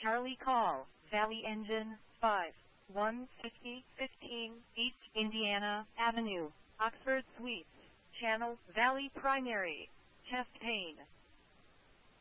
Charlie call, Valley Engine, 5, 150, 15, East Indiana Avenue, Oxford Suites, Channel, Valley Primary, chest pain.